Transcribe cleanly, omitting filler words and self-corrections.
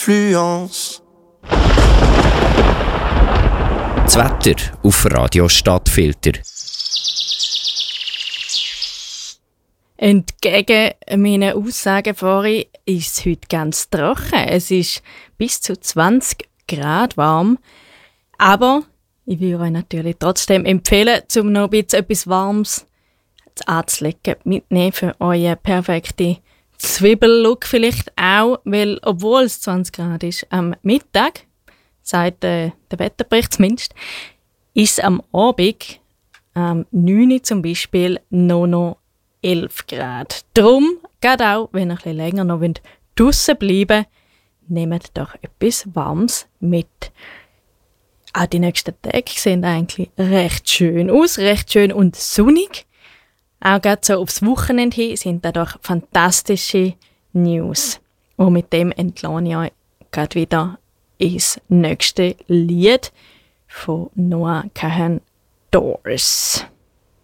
Fluence. Das Wetter auf Radio Stadtfilter. Entgegen meinen Aussagen vorhin ist es heute ganz trocken. Es ist bis zu 20 Grad warm. Aber ich würde euch natürlich trotzdem empfehlen, um noch ein bisschen etwas Warmes anzulegen, mitnehmen für euren perfekten Zwiebellook vielleicht auch, weil obwohl es 20 Grad ist am Mittag, sagt der Wetterbericht zumindest, ist es am Abend, am 9 Uhr zum Beispiel, noch 11 Grad. Darum, gerade auch, wenn ihr ein bisschen länger noch draussen bleiben wollt, nehmt doch etwas Warmes mit. Auch die nächsten Tage sehen eigentlich recht schön aus, recht schön und sonnig. Auch gerade so aufs Wochenende hin sind da doch fantastische News. Und mit dem entlasse ich euch gerade wieder ins nächste Lied von Noah Kahan, Doors.